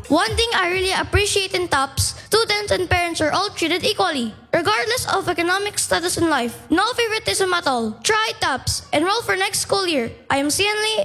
One thing I really appreciate in TOPS, students and parents are all treated equally, regardless of economic status in life. No favoritism at all. Try TOPS. Enroll for next school year. I am Cian Lee,